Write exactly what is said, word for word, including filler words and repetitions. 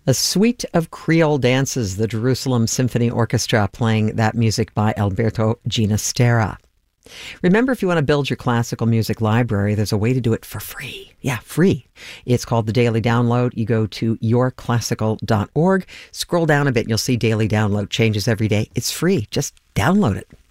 A suite of Creole dances, the Jerusalem Symphony Orchestra playing that music by Alberto Ginastera. Remember, if you want to build your classical music library, there's a way to do it for free. Yeah, free. It's called the Daily Download. You go to your classical dot org, scroll down a bit, and you'll see Daily Download changes every day. It's free. Just download it.